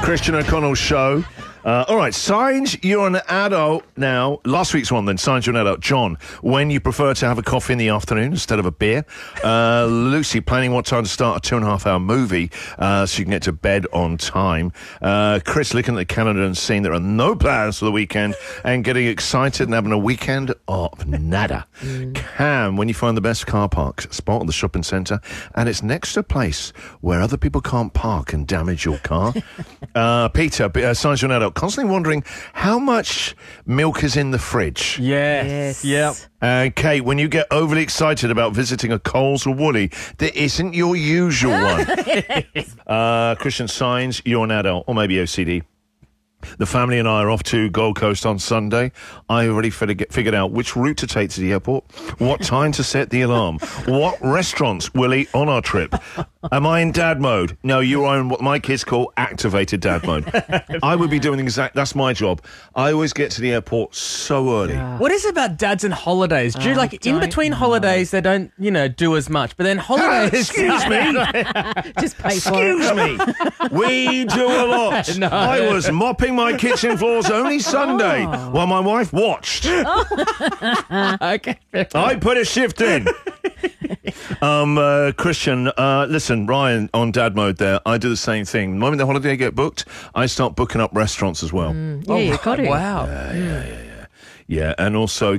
Christian O'Connell Show. All right, signs you're an adult now. Last week's one then, signs you're an adult. John, when you prefer to have a coffee in the afternoon instead of a beer. Lucy, planning what time to start a 2.5-hour movie so you can get to bed on time. Chris, looking at the calendar and seeing there are no plans for the weekend and getting excited and having a weekend of nada. Cam, when you find the best car park spot at the shopping centre and it's next to a place where other people can't park and damage your car. Peter, signs you're an adult. Constantly wondering how much milk is in the fridge. Yes. Yep. And Kate, when you get overly excited about visiting a Coles or Woolly, that isn't your usual one. Christian, signs you're an adult, or maybe OCD. The family and I are off to Gold Coast on Sunday. I already figured out which route to take to the airport, what time to set the alarm, what restaurants we'll eat on our trip. Am I in dad mode? No, you are in what my kids call activated dad mode. I would be doing that's my job. I always get to the airport so early. What is it about dads and holidays? Do you, like, in between holidays, they don't, do as much. But then holidays... Excuse me. Just pay for it. Excuse me. We do a lot. No. I was mopping my kitchen floors only Sunday while my wife watched. Okay. I put a shift in. Christian, listen, Ryan on dad mode there, I do the same thing. The moment the holiday get booked, I start booking up restaurants as well. Yeah, you got it. Wow. Yeah, and also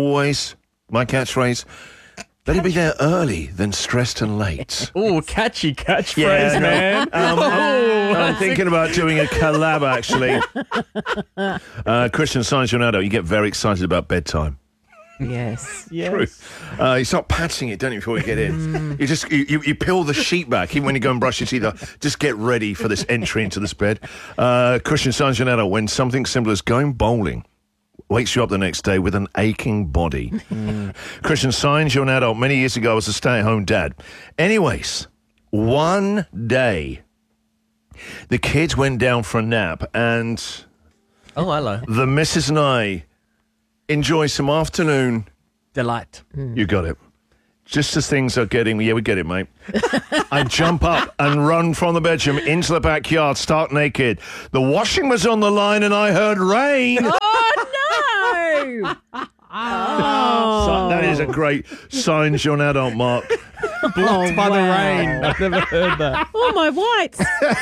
my catchphrase, better be there early than stressed and late. Oh, catchy catchphrase, man. I'm thinking about doing a collab, actually. Christian, signs you're an adult, you get very excited about bedtime. Yes. True. You start patting it, don't you, before you get in? You just you peel the sheet back, even when you go and brush your teeth. Just get ready for this entry into this bed. Christian, signs you're an adult, when something simple as going bowling wakes you up the next day with an aching body. Christian, signs you're an adult. Many years ago, I was a stay-at-home dad. Anyways, one day, the kids went down for a nap, and Oh, hello. the missus and I enjoy some afternoon. Delight. You got it. Just as things are getting... Yeah, we get it, mate. I jump up and run from the bedroom into the backyard, stark naked. The washing was on the line and I heard rain. Oh, no! So that is a great signs you're an adult, Mark. Blocked by the rain. I've never heard that. Oh, my whites.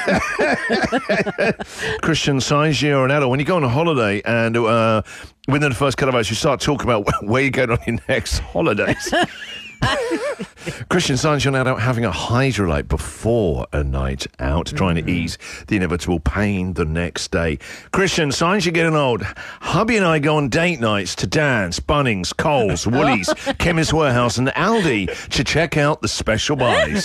Christian, signs you're an adult. When you go on a holiday and within the first couple of hours you start talking about where you're going on your next holidays. Christian, signs you're an adult, having a hydrolyte before a night out, trying to ease the inevitable pain the next day. Christian, signs you're getting old. Hubby and I go on date nights to Dan's, Bunnings, Coles, Woolies, Chemist Warehouse and Aldi to check out the special buys.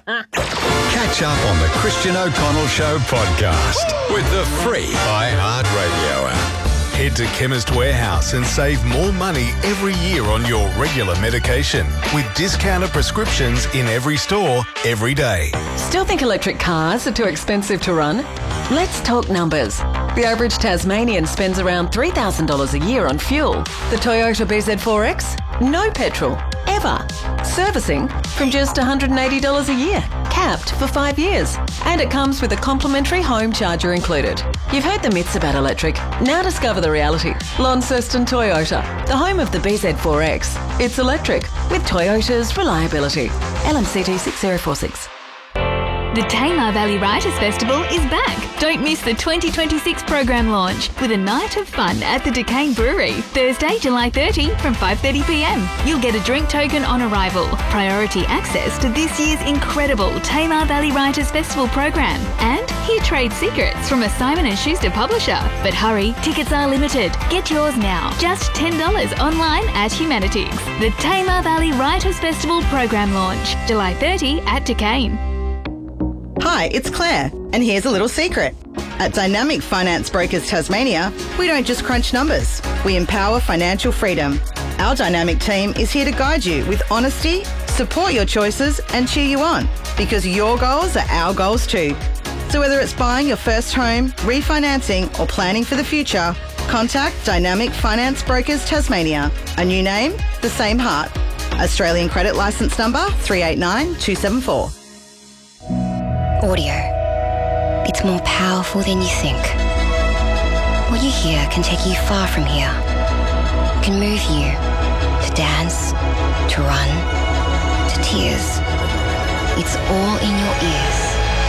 Catch up on the Christian O'Connell Show podcast with the free iHeartRadio app. Head to Chemist Warehouse and save more money every year on your regular medication with discounted prescriptions in every store, every day. Still think electric cars are too expensive to run? Let's talk numbers. The average Tasmanian spends around $3,000 a year on fuel. The Toyota BZ4X? No petrol, ever. Servicing from just $180 a year, capped for 5 years. And it comes with a complimentary home charger included. You've heard the myths about electric. Now discover the reality. Launceston Toyota, the home of the BZ4X. It's electric with Toyota's reliability. LMCT 6046. The Tamar Valley Writers Festival is back. Don't miss the 2026 program launch with a night of fun at the Duquesne Brewery, Thursday, July 30 from 5:30pm. You'll get a drink token on arrival, priority access to this year's incredible Tamar Valley Writers Festival program, and hear trade secrets from a Simon & Schuster publisher. But hurry, tickets are limited. Get yours now. Just $10 online at Humanities. The Tamar Valley Writers Festival program launch, July 30 at Duquesne. Hi, it's Claire, and here's a little secret. At Dynamic Finance Brokers Tasmania, we don't just crunch numbers, we empower financial freedom. Our dynamic team is here to guide you with honesty, support your choices and cheer you on, because your goals are our goals too. So whether it's buying your first home, refinancing or planning for the future, contact Dynamic Finance Brokers Tasmania. A new name, the same heart. Australian credit licence number 389274. Audio. It's more powerful than you think. What you hear can take you far from here. It can move you to dance, to run, to tears. It's all in your ears.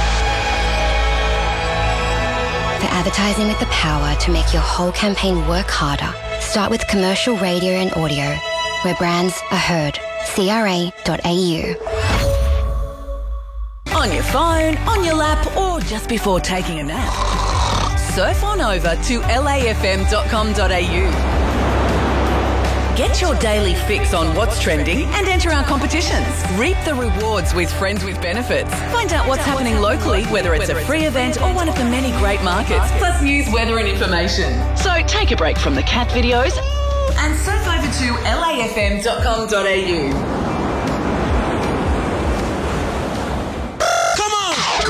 For advertising with the power to make your whole campaign work harder, start with commercial radio and audio, where brands are heard. CRA.au. On your phone, on your lap, or just before taking a nap. Surf on over to lafm.com.au. Get your daily fix on what's trending and enter our competitions. Reap the rewards with Friends with Benefits. Find out what's happening locally, whether it's a free event or one of the many great markets, plus news, weather and information. So take a break from the cat videos and surf over to lafm.com.au.